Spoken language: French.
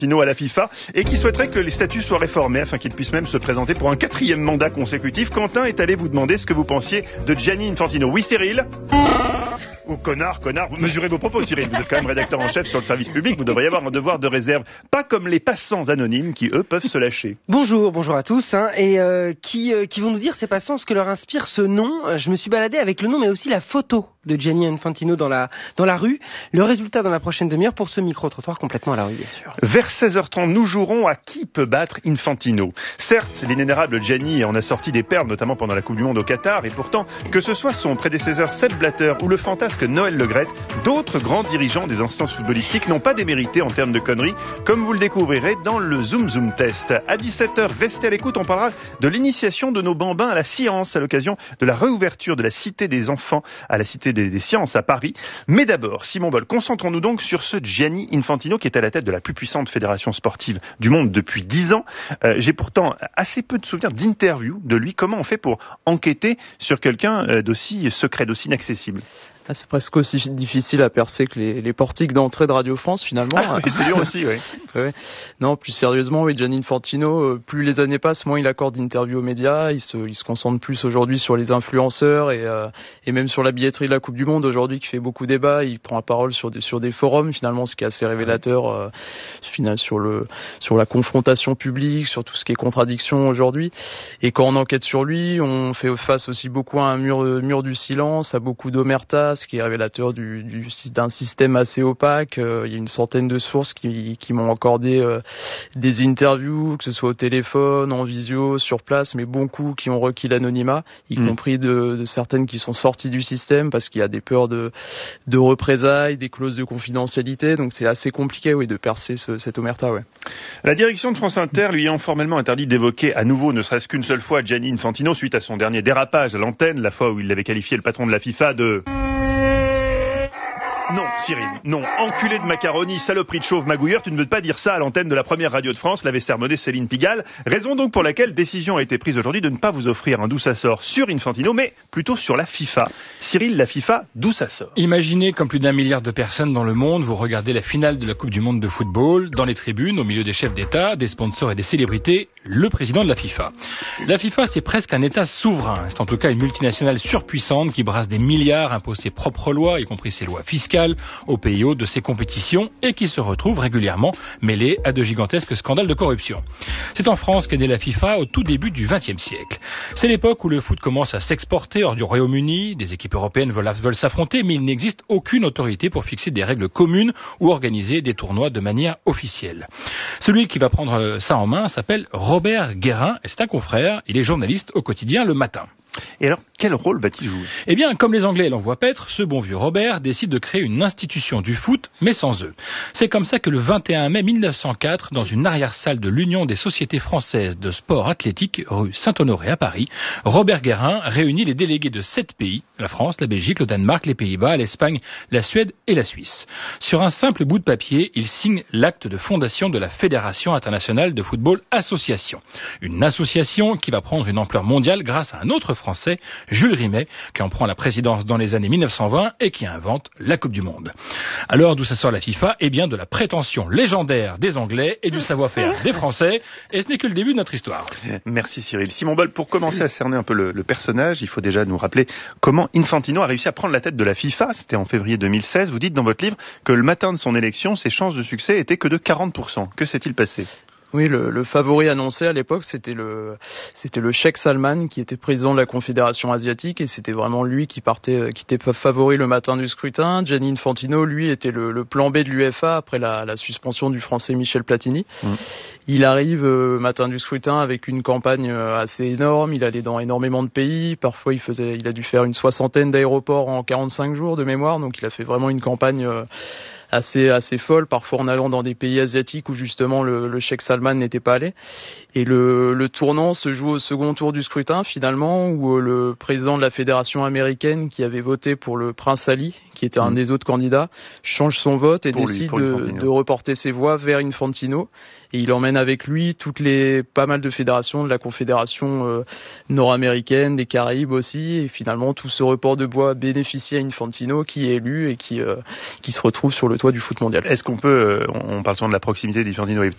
à la FIFA et qui souhaiterait que les statuts soient réformés afin qu'il puisse même se présenter pour un 4e mandat consécutif. Quentin est allé vous demander ce que vous pensiez de Gianni Infantino. Oui, Cyril ? Oh, connard, vous mesurez vos propos, Cyril. Vous êtes quand même rédacteur en chef sur le service public, vous devriez avoir un devoir de réserve. Pas comme les passants anonymes qui, eux, peuvent se lâcher. Bonjour à tous, et qui vont nous dire, ces passants, ce que leur inspire ce nom. Je me suis baladé avec le nom, mais aussi la photo de Gianni Infantino dans la rue. Le résultat dans la prochaine demi-heure pour ce micro-trottoir complètement à la rue, bien sûr. Vers 16h30, nous jouerons à qui peut battre Infantino. Certes, l'inénérable Gianni en a sorti des perles, notamment pendant la Coupe du Monde au Qatar, et pourtant, que ce soit son prédécesseur Sepp Blatter ou le fantasque Noël Le Graët, d'autres grands dirigeants des instances footballistiques n'ont pas démérité en termes de conneries, comme vous le découvrirez dans le Zoom Zoom Test. À 17h, restez à l'écoute, on parlera de l'initiation de nos bambins à la science à l'occasion de la réouverture de la Cité des Enfants à la Cité des Sciences à Paris. Mais d'abord, Simon Boll, concentrons-nous donc sur ce Gianni Infantino qui est à la tête de la plus puissante fédération sportive du monde depuis 10 ans. J'ai pourtant assez peu de souvenirs d'interviews de lui. Comment on fait pour enquêter sur quelqu'un d'aussi secret, d'aussi inaccessible ? C'est presque aussi difficile à percer que les portiques d'entrée de Radio France, finalement. C'est dur aussi, oui. Ouais. Non, plus sérieusement, oui, Gianni Infantino, plus les années passent, moins il accorde d'interviews aux médias. Il se concentre plus aujourd'hui sur les influenceurs et même sur la billetterie de la Coupe du Monde aujourd'hui qui fait beaucoup débat. Il prend la parole sur des forums, finalement, ce qui est assez révélateur sur la confrontation publique, sur tout ce qui est contradiction aujourd'hui. Et quand on enquête sur lui, on fait face aussi beaucoup à un mur du silence, à beaucoup d'omerta, ce qui est révélateur d'un système assez opaque. Il y a une centaine de sources qui m'ont accordé des interviews, que ce soit au téléphone, en visio, sur place, mais beaucoup qui ont requis l'anonymat, y compris de certaines qui sont sorties du système parce qu'il y a des peurs de représailles, des clauses de confidentialité. Donc c'est assez compliqué, oui, de percer cette omerta, ouais. La direction de France Inter lui ayant formellement interdit d'évoquer à nouveau, ne serait-ce qu'une seule fois, Gianni Infantino suite à son dernier dérapage à l'antenne, la fois où il avait qualifié le patron de la FIFA de... Non, Cyril, non. Enculé de macaroni, saloperie de chauve magouilleur, tu ne veux pas dire ça à l'antenne de la première radio de France, l'avait sermonné Céline Pigalle. Raison donc pour laquelle décision a été prise aujourd'hui de ne pas vous offrir un d'où ça sort sur Infantino, mais plutôt sur la FIFA. Cyril, la FIFA, d'où ça sort ? Imaginez comme plus d'1 milliard de personnes dans le monde, vous regardez la finale de la Coupe du Monde de football, dans les tribunes, au milieu des chefs d'État, des sponsors et des célébrités, le président de la FIFA. La FIFA, c'est presque un État souverain. C'est en tout cas une multinationale surpuissante qui brasse des milliards, impose ses propres lois, y compris ses lois fiscales, au pays hôte de ses compétitions et qui se retrouve régulièrement mêlé à de gigantesques scandales de corruption. C'est en France qu'est née la FIFA au tout début du XXe siècle. C'est l'époque où le foot commence à s'exporter hors du Royaume-Uni, des équipes européennes veulent s'affronter, mais il n'existe aucune autorité pour fixer des règles communes ou organiser des tournois de manière officielle. Celui qui va prendre ça en main s'appelle Robert Guérin et c'est un confrère, il est journaliste au quotidien Le Matin. Et alors, quel rôle va-t-il jouer ? Eh bien, comme les Anglais l'envoient paître, ce bon vieux Robert décide de créer une institution du foot, mais sans eux. C'est comme ça que le 21 mai 1904, dans une arrière-salle de l'Union des sociétés françaises de sport athlétique, rue Saint-Honoré à Paris, Robert Guérin réunit les délégués de 7 pays, la France, la Belgique, le Danemark, les Pays-Bas, l'Espagne, la Suède et la Suisse. Sur un simple bout de papier, il signe l'acte de fondation de la Fédération internationale de football association. Une association qui va prendre une ampleur mondiale grâce à un autre Français, Jules Rimet, qui en prend la présidence dans les années 1920 et qui invente la Coupe du Monde. Alors, d'où ça sort la FIFA ? Eh bien, de la prétention légendaire des Anglais et du savoir-faire des Français. Et ce n'est que le début de notre histoire. Merci Cyril. Simon Boll, pour commencer à cerner un peu le personnage, il faut déjà nous rappeler comment Infantino a réussi à prendre la tête de la FIFA. C'était en février 2016. Vous dites dans votre livre que le matin de son élection, ses chances de succès étaient que de 40%. Que s'est-il passé ? Oui, le favori annoncé à l'époque, c'était le Sheikh Salman, qui était président de la Confédération asiatique, et c'était vraiment lui qui était favori le matin du scrutin. Gianni Infantino, lui, était le plan B de l'UEFA après la suspension du Français Michel Platini. Il arrive matin du scrutin avec une campagne assez énorme. Il allait dans énormément de pays. Parfois, il a dû faire une 60aine d'aéroports en 45 jours de mémoire. Donc, il a fait vraiment une campagne assez folle, parfois en allant dans des pays asiatiques où justement le Sheikh Salman n'était pas allé. Et le tournant se joue au second tour du scrutin finalement, où le président de la fédération américaine qui avait voté pour le prince Ali, qui était un des autres candidats, change son vote et décide de reporter ses voix vers Infantino. Et il emmène avec lui pas mal de fédérations, de la confédération nord-américaine, des Caraïbes aussi, et finalement tout ce report de voix bénéficie à Infantino qui est élu et qui se retrouve sur le toit du foot mondial. Est-ce qu'on peut, on parle souvent de la proximité d'Infantino et